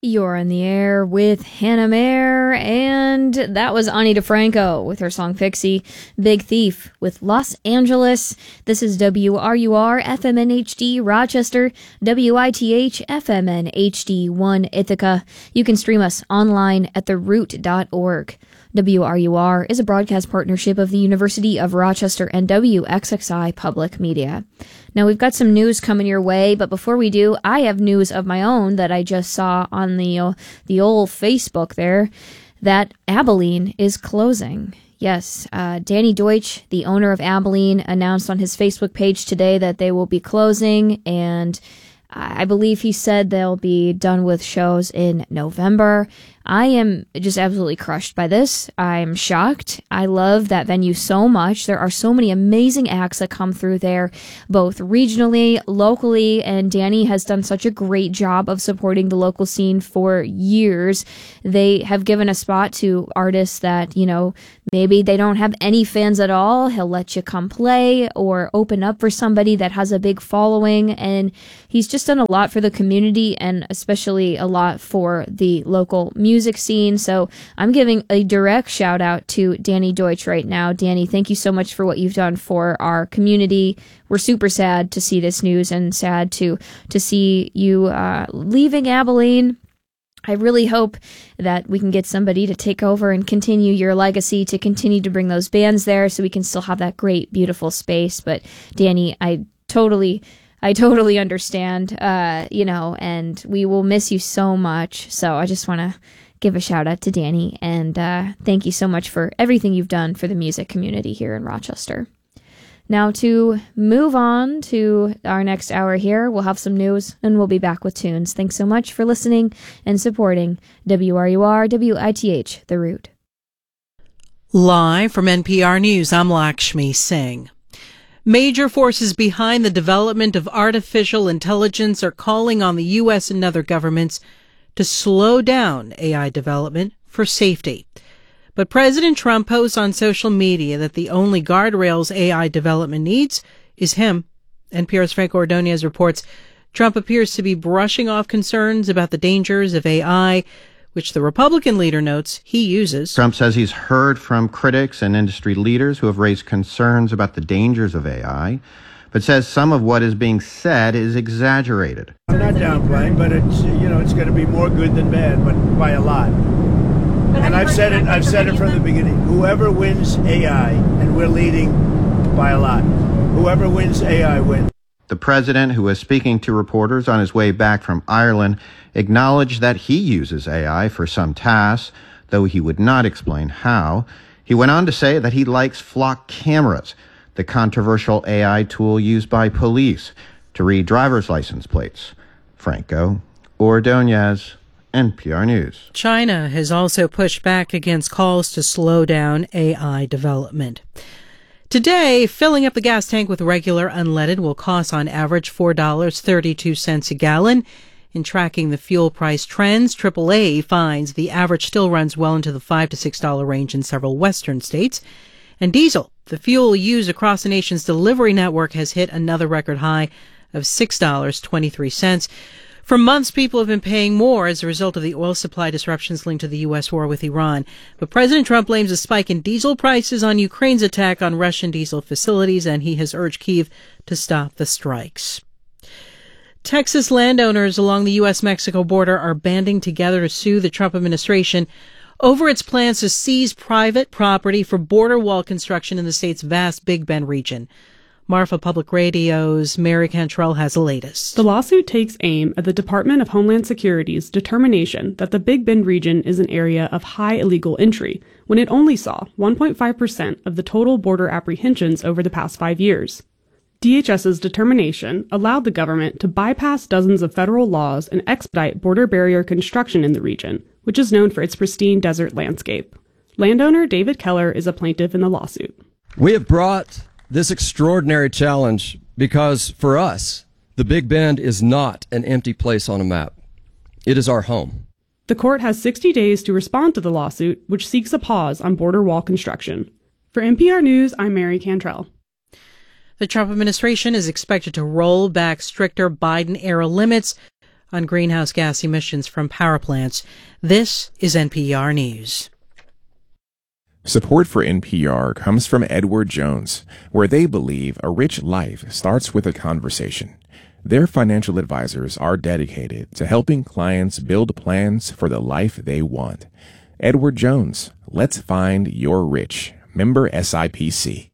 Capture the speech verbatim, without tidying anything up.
You're on the air with Hannah Mayer, and that was Ani DeFranco with her song Pixie. Big Thief with Los Angeles. This is W R U R F M N H D Rochester, W I T H F M N H D one Ithaca. You can stream us online at the root dot org. W R U R is a broadcast partnership of the University of Rochester and W X X I Public Media. Now, we've got some news coming your way, but before we do, I have news of my own that I just saw on the uh, the old Facebook there, that Abilene is closing. Yes, uh, Danny Deutsch, the owner of Abilene, announced on his Facebook page today that they will be closing, and I believe he said they'll be done with shows in November. I am just absolutely crushed by this. I'm shocked. I love that venue so much. There are so many amazing acts that come through there, both regionally, locally, and Danny has done such a great job of supporting the local scene for years. They have given a spot to artists that, you know, maybe they don't have any fans at all. He'll let you come play or open up for somebody that has a big following, and he's just done a lot for the community and especially a lot for the local music music scene. So I'm giving a direct shout out to Danny Deutsch right now. Danny, thank you so much for what you've done for our community. We're super sad to see this news and sad to to see you uh, leaving Abilene. I really hope that we can get somebody to take over and continue your legacy, to continue to bring those bands there so we can still have that great, beautiful space. But Danny, I totally I totally understand, uh, you know, and we will miss you so much. So I just want to give a shout out to Danny, and uh, thank you so much for everything you've done for the music community here in Rochester. Now, to move on to our next hour here, we'll have some news, and we'll be back with tunes. Thanks so much for listening and supporting W R U R, W I T H, The Root. Live from N P R News, I'm Lakshmi Singh. Major forces behind the development of artificial intelligence are calling on the U S and other governments to slow down A I development for safety. But President Trump posts on social media that the only guardrails A I development needs is him. N P R's Frank Ordonez reports Trump appears to be brushing off concerns about the dangers of A I, which the Republican leader notes he uses. Trump says he's heard from critics and industry leaders who have raised concerns about the dangers of A I, but says some of what is being said is exaggerated. I'm not downplaying, but it's, you know, it's going to be more good than bad, but by a lot. And I've said it, I've said it from the beginning. Whoever wins A I, and we're leading by a lot, whoever wins A I wins. The president, who was speaking to reporters on his way back from Ireland, acknowledged that he uses A I for some tasks, though he would not explain how. He went on to say that he likes flock cameras, the controversial A I tool used by police to read driver's license plates. Franco Ordonez, N P R News. China has also pushed back against calls to slow down A I development. Today, filling up the gas tank with regular unleaded will cost on average four dollars and thirty-two cents a gallon. In tracking the fuel price trends, triple A finds the average still runs well into the five to six dollars range in several western states. And diesel, the fuel used across the nation's delivery network, has hit another record high of six dollars and twenty-three cents. For months, people have been paying more as a result of the oil supply disruptions linked to the U S war with Iran. But President Trump blames a spike in diesel prices on Ukraine's attack on Russian diesel facilities, and he has urged Kyiv to stop the strikes. Texas landowners along the U S Mexico border are banding together to sue the Trump administration over its plans to seize private property for border wall construction in the state's vast Big Bend region. Marfa Public Radio's Mary Cantrell has the latest. The lawsuit takes aim at the Department of Homeland Security's determination that the Big Bend region is an area of high illegal entry, when it only saw one point five percent of the total border apprehensions over the past five years. DHS's determination allowed the government to bypass dozens of federal laws and expedite border barrier construction in the region, which is known for its pristine desert landscape. Landowner David Keller is a plaintiff in the lawsuit. We have brought this extraordinary challenge because, for us, the Big Bend is not an empty place on a map. It is our home. The court has sixty days to respond to the lawsuit, which seeks a pause on border wall construction. For N P R News, I'm Mary Cantrell. The Trump administration is expected to roll back stricter Biden-era limits on greenhouse gas emissions from power plants. This is N P R News. Support for N P R comes from Edward Jones, where they believe a rich life starts with a conversation. Their financial advisors are dedicated to helping clients build plans for the life they want. Edward Jones, let's find your rich. Member S I P C.